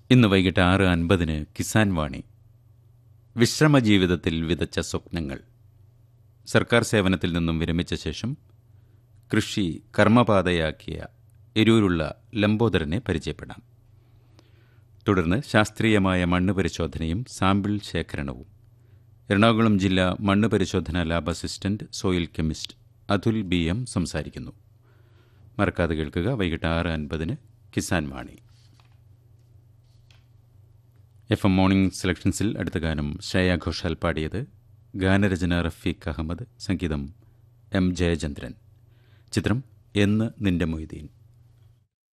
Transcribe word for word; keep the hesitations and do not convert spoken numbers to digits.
ഇന്ന് വൈകിട്ട് ആറ് അൻപതിന് കിസാൻ വാണി. വിശ്രമജീവിതത്തിൽ വിതച്ച സ്വപ്നങ്ങൾ. സർക്കാർ സേവനത്തിൽ നിന്നും വിരമിച്ച ശേഷം കൃഷി കർമ്മപാതയാക്കിയ എരൂരുള്ള ലംബോദരനെ പരിചയപ്പെടാം. തുടർന്ന് ശാസ്ത്രീയമായ മണ്ണ് പരിശോധനയും സാമ്പിൾ ശേഖരണവും. എറണാകുളം ജില്ലാ മണ്ണ് പരിശോധനാ lab assistant soil chemist Atul B M സംസാരിക്കുന്നു. മറക്കാതെ കേൾക്കുക. വൈകിട്ട് ആറ് അൻപതിന് കിസാൻ വാണി. എഫ് എം മോർണിംഗ് സെലക്ഷൻസിൽ അടുത്ത ഗാനം ശ്രേയ ഘോഷാൽ പാടിയത്. ഗാനരചന റഫീഖ് അഹമ്മദ്, സംഗീതം എം ജയചന്ദ്രൻ. ചിത്രം എന്ന് നിന്റെ മൊയ്തീൻ.